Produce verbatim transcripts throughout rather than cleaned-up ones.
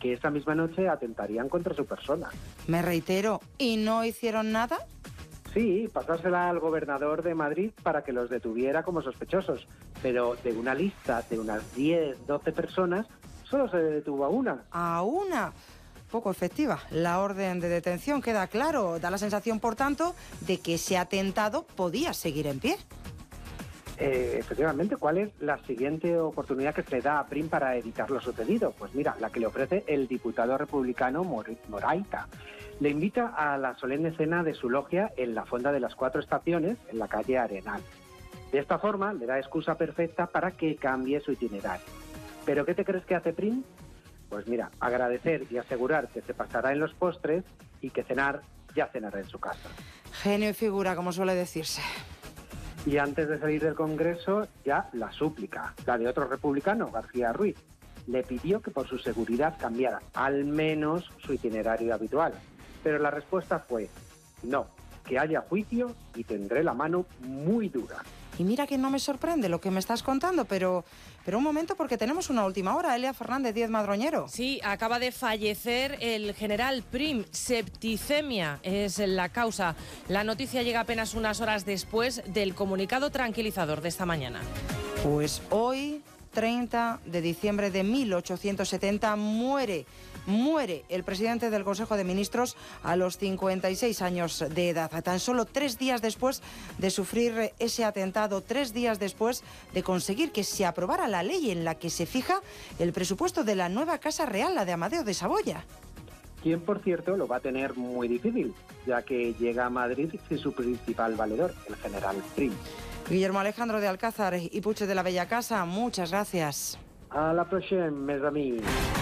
que esa misma noche atentarían contra su persona. Me reitero, ¿y no hicieron nada? Sí, pasársela al gobernador de Madrid para que los detuviera como sospechosos, pero de una lista de unas diez, doce personas, solo se detuvo a una. ¿A una? Poco efectiva. La orden de detención queda claro. Da la sensación, por tanto, de que ese atentado podía seguir en pie. Eh, efectivamente, ¿cuál es la siguiente oportunidad que se le da a Prim para evitar lo sucedido? Pues mira, la que le ofrece el diputado republicano Mor- Moraita. Le invita a la solemne cena de su logia en la Fonda de las Cuatro Estaciones, en la calle Arenal. De esta forma, le da excusa perfecta para que cambie su itinerario. ¿Pero qué te crees que hace Prim? Pues mira, agradecer y asegurar que se pasará en los postres y que cenar ya cenará en su casa. Genio y figura, como suele decirse. Y antes de salir del Congreso, ya la súplica, la de otro republicano, García Ruiz. Le pidió que por su seguridad cambiara al menos su itinerario habitual. Pero la respuesta fue, no, que haya juicio y tendré la mano muy dura. Y mira que no me sorprende lo que me estás contando, pero, pero un momento porque tenemos una última hora. Elia Fernández Díez Madroñero. Sí, acaba de fallecer el general Prim. Septicemia es la causa. La noticia llega apenas unas horas después del comunicado tranquilizador de esta mañana. Pues hoy, treinta de diciembre de mil ochocientos setenta, muere, muere el presidente del Consejo de Ministros a los cincuenta y seis años de edad. Tan solo tres días después de sufrir ese atentado, tres días después de conseguir que se aprobara la ley en la que se fija el presupuesto de la nueva Casa Real, la de Amadeo de Saboya. Quien, por cierto, lo va a tener muy difícil, ya que llega a Madrid sin su principal valedor, el general Prim. Guillermo Alejandro de Alcázar y Puche de la Bella Casa, muchas gracias. A la próxima, mes amis.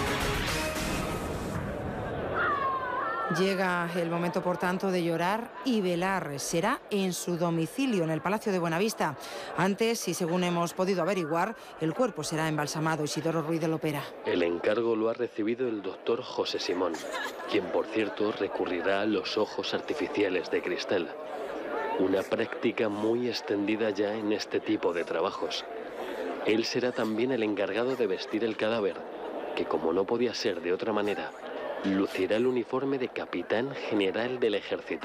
Llega el momento, por tanto, de llorar y velar. Será en su domicilio, en el Palacio de Buenavista. Antes, y según hemos podido averiguar, el cuerpo será embalsamado. Isidoro Ruiz de Lopera. El encargo lo ha recibido el doctor José Simón, quien, por cierto, recurrirá a los ojos artificiales de cristal. Una práctica muy extendida ya en este tipo de trabajos. Él será también el encargado de vestir el cadáver, que, como no podía ser de otra manera, lucirá el uniforme de capitán general del ejército.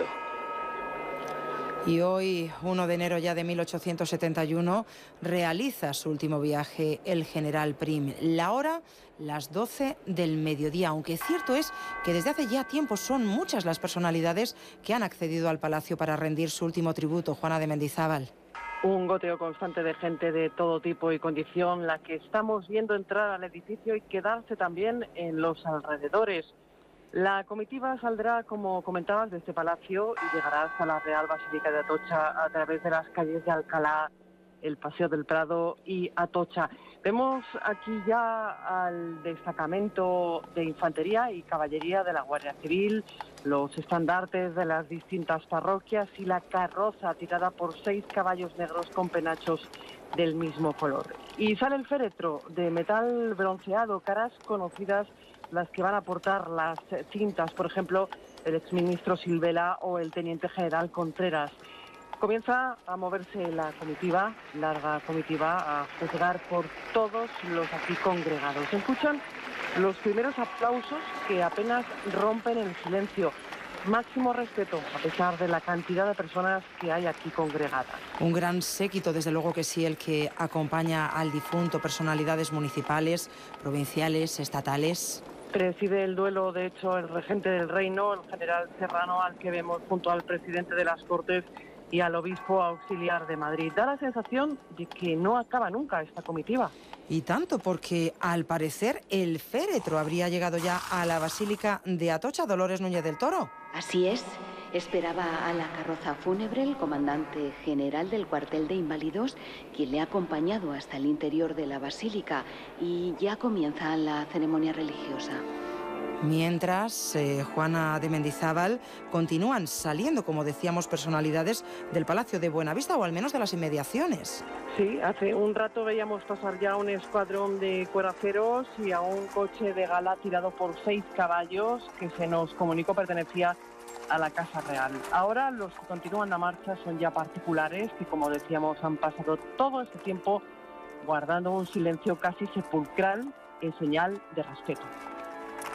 Y hoy, uno de enero ya de mil ochocientos setenta y uno, realiza su último viaje el general Prim. La hora, las doce del mediodía, aunque cierto es que desde hace ya tiempo son muchas las personalidades que han accedido al palacio para rendir su último tributo. Juana de Mendizábal. Un goteo constante de gente de todo tipo y condición, la que estamos viendo entrar al edificio y quedarse también en los alrededores. La comitiva saldrá, como comentabas, de este palacio y llegará hasta la Real Basílica de Atocha a través de las calles de Alcalá, el Paseo del Prado y Atocha. Vemos aquí ya al destacamento de infantería y caballería de la Guardia Civil, los estandartes de las distintas parroquias y la carroza tirada por seis caballos negros con penachos del mismo color. Y sale el féretro de metal bronceado, caras conocidas las que van a portar las cintas, por ejemplo, el exministro Silvela o el teniente general Contreras. Comienza a moverse la comitiva, larga comitiva, a juzgar por todos los aquí congregados. Se escuchan los primeros aplausos que apenas rompen el silencio. Máximo respeto, a pesar de la cantidad de personas que hay aquí congregadas. Un gran séquito, desde luego que sí, el que acompaña al difunto, personalidades municipales, provinciales, estatales. Preside el duelo, de hecho, el regente del reino, el general Serrano, al que vemos junto al presidente de las Cortes y al obispo auxiliar de Madrid. Da la sensación de que no acaba nunca esta comitiva. Y tanto, porque al parecer el féretro habría llegado ya a la Basílica de Atocha. Dolores Núñez del Toro. Así es. Esperaba a la carroza fúnebre el comandante general del cuartel de inválidos, quien le ha acompañado hasta el interior de la basílica, y ya comienza la ceremonia religiosa. Mientras, eh, Juana de Mendizábal, continúan saliendo, como decíamos, personalidades del Palacio de Buenavista, o al menos de las inmediaciones. Sí, hace un rato veíamos pasar ya un escuadrón de cueraceros y a un coche de gala tirado por seis caballos que se nos comunicó pertenecía a la Casa Real. Ahora los que continúan la marcha son ya particulares que, como decíamos, han pasado todo este tiempo guardando un silencio casi sepulcral en señal de respeto.